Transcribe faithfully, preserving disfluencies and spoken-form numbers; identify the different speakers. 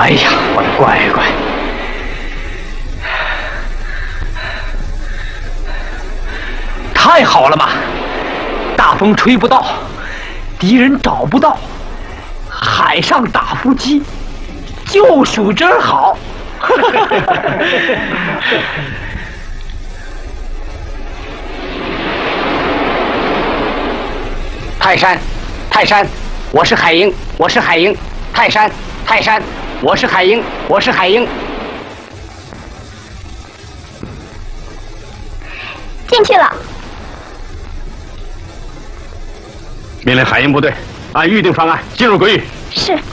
Speaker 1: 哎呀，我的乖乖！太好了嘛！大风吹不到，敌人找不到，海上打伏击，就属真好。
Speaker 2: 泰山，泰山，我是海鹰，我是海鹰。泰山，泰山，我是海鹰，我是海鹰。
Speaker 3: 进去了。
Speaker 4: 命令海鹰部队按预定方案进入鬼域。
Speaker 3: 是。